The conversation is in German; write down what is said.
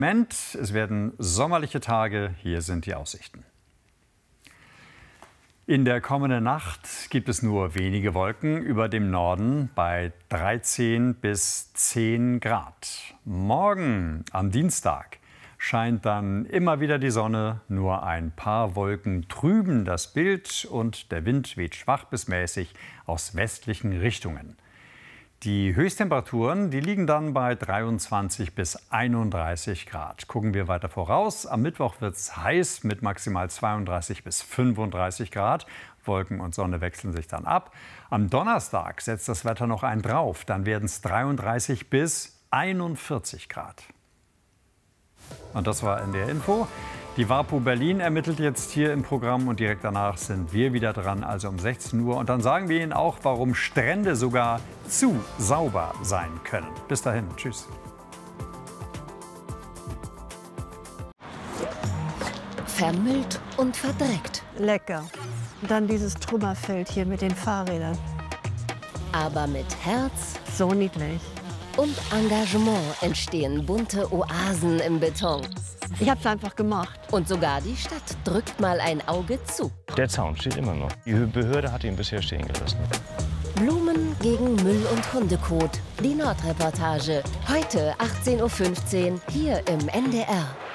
Es werden sommerliche Tage. Hier sind die Aussichten. In der kommenden Nacht gibt es nur wenige Wolken über dem Norden bei 13 bis 10 Grad. Morgen am Dienstag scheint dann immer wieder die Sonne. Nur ein paar Wolken trüben das Bild und der Wind weht schwach bis mäßig aus westlichen Richtungen. Die Höchsttemperaturen, die liegen dann bei 23 bis 31 Grad. Gucken wir weiter voraus. Am Mittwoch wird es heiß mit maximal 32 bis 35 Grad. Wolken und Sonne wechseln sich dann ab. Am Donnerstag setzt das Wetter noch einen drauf. Dann werden es 33 bis 41 Grad. Und das war NDR Info. Die WAPO Berlin ermittelt jetzt hier im Programm und direkt danach sind wir wieder dran, also um 16 Uhr. Und dann sagen wir Ihnen auch, warum Strände sogar zu sauber sein können. Bis dahin, tschüss. Vermüllt und verdreckt. Lecker. Und dann dieses Trümmerfeld hier mit den Fahrrädern. Aber mit Herz So niedlich. und Engagement entstehen bunte Oasen im Beton. Ich hab's einfach gemacht. Und sogar die Stadt drückt mal ein Auge zu. Der Zaun steht immer noch. Die Behörde hat ihn bisher stehen gelassen. Blumen gegen Müll und Hundekot. Die Nordreportage. Heute 18:15 Uhr hier im NDR.